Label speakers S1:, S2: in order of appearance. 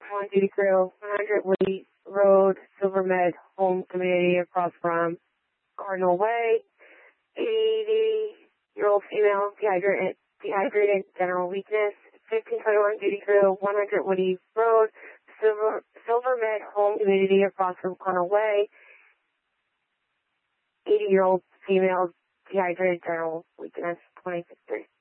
S1: on duty crew, 100 Woody Road, Silver Med Home Community across from Cardinal Way. 80-year-old female, dehydrated, general weakness. 1521 duty crew, 100 Woody Road, Silver Med Home Community across from Cardinal Way. 80-year-old female, dehydrated, general weakness, 26-3.